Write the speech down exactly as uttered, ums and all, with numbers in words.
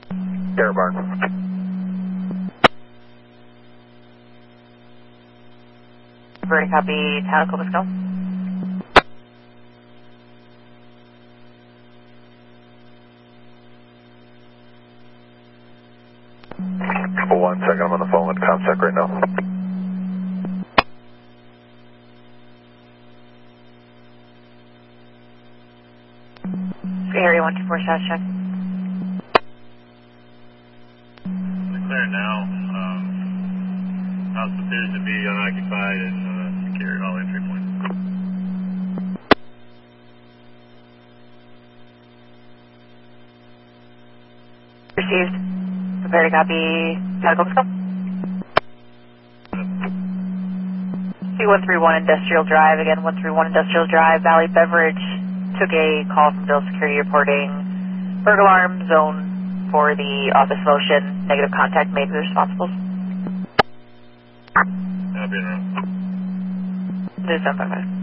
Terra Barn. Very copy, Tower Cobus Go. One second, I'm on the phone with ComSec right now. Area one two four, status check. Clear now. Um, house appears to be unoccupied and uh, secured all entry points. Received. Prepare to copy, Tower Cobus Go. C one three one Industrial Drive, again, one three one Industrial Drive, Valley Beverage. Took a call from Bill Security reporting burglar alarm zone for the office motion. Negative contact made with the responsibles. I'll be around. This is seven five five.